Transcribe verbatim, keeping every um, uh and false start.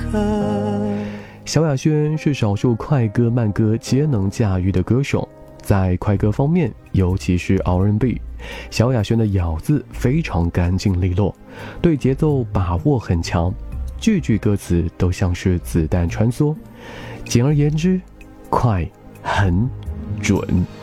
萧亚轩是少数快歌慢歌皆能驾驭的歌手，在快歌方面，尤其是 R and B， 萧亚轩的咬字非常干净利落，对节奏把握很强，句句歌词都像是子弹穿梭。简而言之，快、狠、准。